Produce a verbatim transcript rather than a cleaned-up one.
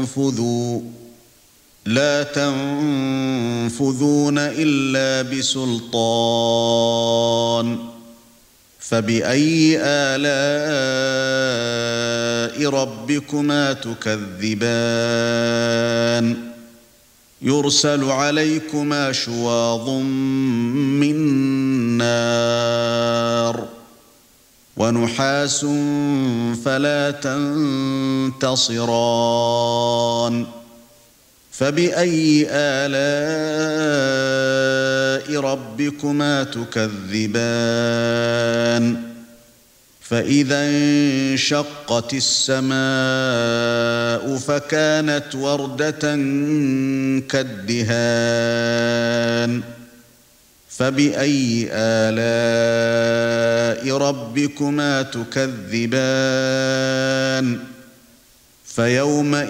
تنفذوا لا تنفذون إلا بسلطان فبأي آلاء ربكما تكذبان يرسل عليكما شواظ من نار ونحاس فلا تنتصران فبأي آلاء ربكما تكذبان فإذا انشقت السماء فكانت وردة كالدهان فبأي آلاء ربكما تكذبان فيومئذ